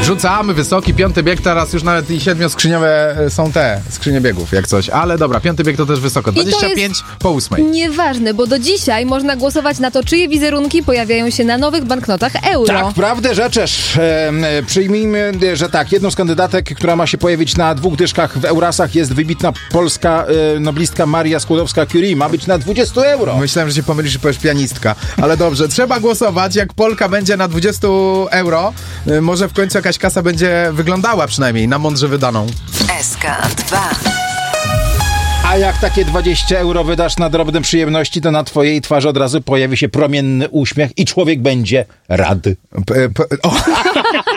Rzucamy wysoki, 5. bieg, teraz już nawet i 7-skrzyniowe są te skrzynie biegów, jak coś. Ale dobra, 5. bieg to też wysoko, 25 po 8. Nieważne, bo do dzisiaj można głosować na to, czyje wizerunki pojawiają się na nowych banknotach euro. Tak, prawdę rzeczesz. Przyjmijmy, że tak, jedną z kandydatek, która ma się pojawić na 2 dyszkach w Eurasach, jest wybitna polska noblistka Maria Skłodowska-Curie. Ma być na 20 euro. Myślałem, że się pomylisz i powiesz pianistka. Ale dobrze, trzeba głosować. Jak Polka będzie na 20 euro, może w końcu jakaś kasa będzie wyglądała przynajmniej na mądrze wydaną. SK2. A jak takie 20 euro wydasz na drobne przyjemności, to na twojej twarzy od razu pojawi się promienny uśmiech i człowiek będzie rad.